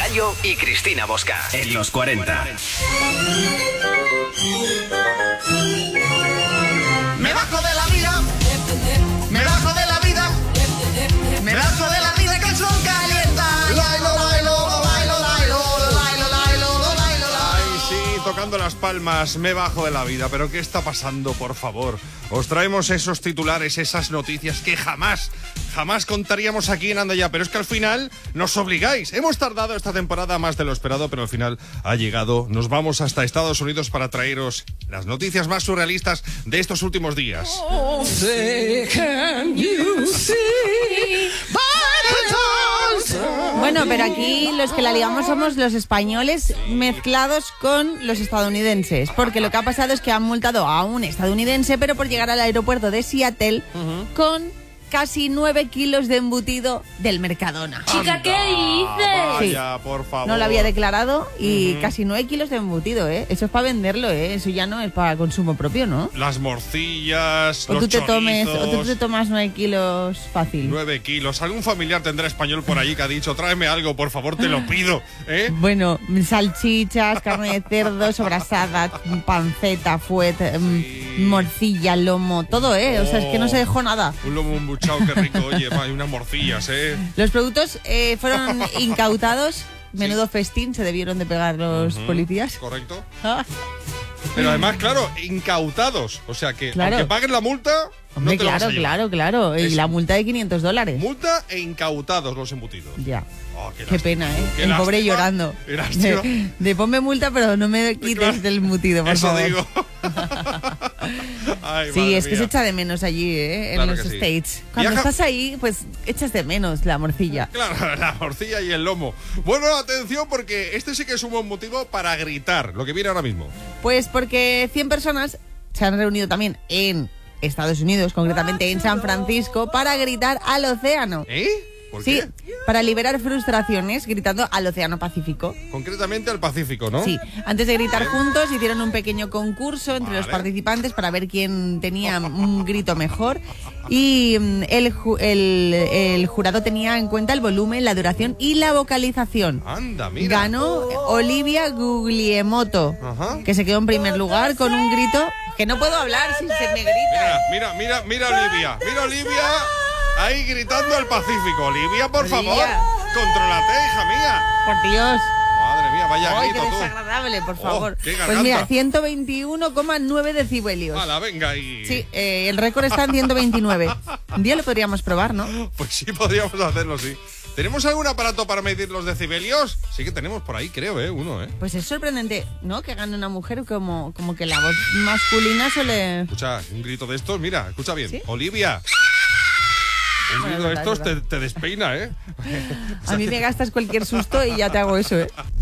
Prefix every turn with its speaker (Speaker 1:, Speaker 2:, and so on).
Speaker 1: Gallo y Cristina Bosca. En los 40.
Speaker 2: Me bajo de la vida. Me bajo de la vida. Me bajo de la vida que el sol calienta. Lailo, lailo, lailo, lailo, lailo, lailo, lailo.
Speaker 3: Ay, sí, tocando las palmas, me bajo de la vida. Pero ¿qué está pasando, por favor? Os traemos esos titulares, esas noticias que jamás contaríamos aquí en Anda Ya. Pero es que al final nos obligáis. Hemos tardado esta temporada más de lo esperado, pero al final ha llegado. Nos vamos hasta Estados Unidos para traeros las noticias más surrealistas de estos últimos días.
Speaker 2: Oh, say, can you see by the dawn's
Speaker 4: Bueno, pero aquí los que la liamos somos los españoles mezclados con los estadounidenses, porque lo que ha pasado es que han multado a un estadounidense, pero por llegar al aeropuerto de Seattle con casi 9 kilos de embutido del Mercadona.
Speaker 5: Chica, ¿qué dices?
Speaker 3: Vaya, por favor.
Speaker 4: No lo había declarado y casi 9 kilos de embutido, ¿eh? Eso es para venderlo, ¿eh? Eso ya no es para consumo propio, ¿no?
Speaker 3: Las morcillas,
Speaker 4: O
Speaker 3: los
Speaker 4: tú te
Speaker 3: chorizos.
Speaker 4: tomas 9 kilos fácil.
Speaker 3: 9 kilos. Algún familiar tendrá español por allí que ha dicho, tráeme algo, por favor, te lo pido, ¿eh?
Speaker 4: Bueno, salchichas, carne de cerdo, sobrasada, panceta, fuet, morcilla, lomo, todo, ¿eh? O sea, es que no se dejó nada.
Speaker 3: Un lomo embuchado, qué rico. Oye, hay unas morcillas, ¿eh?
Speaker 4: Los productos fueron incautados. Menudo festín se debieron de pegar los policías.
Speaker 3: Correcto.
Speaker 4: Ah,
Speaker 3: Pero además, claro, incautados. O sea que,
Speaker 4: Claro.
Speaker 3: aunque paguen la multa,
Speaker 4: hombre,
Speaker 3: no te lo vas a
Speaker 4: claro,
Speaker 3: llevar.
Speaker 4: claro. Y
Speaker 3: Es-
Speaker 4: la multa de $500.
Speaker 3: Multa e incautados los embutidos.
Speaker 4: Ya.
Speaker 3: Oh,
Speaker 4: Qué
Speaker 3: lástima.
Speaker 4: pena, ¿eh?
Speaker 3: Qué
Speaker 4: El pobre
Speaker 3: lástima.
Speaker 4: llorando.
Speaker 3: Qué lástima.
Speaker 4: De ponme multa, pero no me quites
Speaker 3: Claro.
Speaker 4: del embutido, por
Speaker 3: Eso
Speaker 4: favor.
Speaker 3: digo. Ay,
Speaker 4: Sí,
Speaker 3: madre
Speaker 4: es que se
Speaker 3: mía.
Speaker 4: echa de menos allí, ¿eh?
Speaker 3: Claro
Speaker 4: En los
Speaker 3: que sí.
Speaker 4: States. Cuando
Speaker 3: Viaja-
Speaker 4: estás ahí, pues echas de menos la morcilla.
Speaker 3: Claro, la morcilla y el lomo. Bueno, atención, porque este sí que es un buen motivo para gritar, lo que viene ahora mismo.
Speaker 4: Pues porque 100 personas se han reunido también en Estados Unidos, concretamente en San Francisco, para gritar al océano.
Speaker 3: ¿Eh? ¿Por
Speaker 4: Sí,
Speaker 3: qué?
Speaker 4: para liberar frustraciones gritando al océano Pacífico.
Speaker 3: Concretamente al Pacífico, ¿no?
Speaker 4: Sí, antes de gritar juntos hicieron un pequeño concurso entre los
Speaker 3: Vale.
Speaker 4: participantes para ver quién tenía un grito mejor y el jurado tenía en cuenta el volumen, la duración y la vocalización.
Speaker 3: Anda, mira.
Speaker 4: Ganó Olivia Guglielmoto,
Speaker 3: Ajá.
Speaker 4: que se quedó en primer lugar con un grito que no puedo hablar sin se me grita.
Speaker 3: Mira Olivia. Mira Olivia ahí gritando al Pacífico. Olivia, por
Speaker 4: Olivia.
Speaker 3: favor, contrólate, hija mía.
Speaker 4: Por Dios.
Speaker 3: Madre mía, vaya
Speaker 4: Ay,
Speaker 3: grito
Speaker 4: qué
Speaker 3: tú.
Speaker 4: desagradable, por
Speaker 3: Oh,
Speaker 4: favor.
Speaker 3: qué
Speaker 4: Pues mira,
Speaker 3: garganta.
Speaker 4: 121,9 decibelios.
Speaker 3: Hala, venga y...
Speaker 4: Sí, el récord está en 129. Un día lo podríamos probar, ¿no?
Speaker 3: Pues sí, podríamos hacerlo, sí. ¿Tenemos algún aparato para medir los decibelios? Sí que tenemos por ahí, creo, uno,
Speaker 4: Pues es sorprendente, ¿no? Que gane una mujer como que la voz masculina suele...
Speaker 3: Escucha, un grito de estos, mira, escucha bien.
Speaker 4: ¿Sí?
Speaker 3: Olivia. Un
Speaker 4: Bueno,
Speaker 3: grito de
Speaker 4: es
Speaker 3: estos
Speaker 4: verdad.
Speaker 3: te despeina,
Speaker 4: A mí me gastas cualquier susto y ya te hago eso, ¿eh?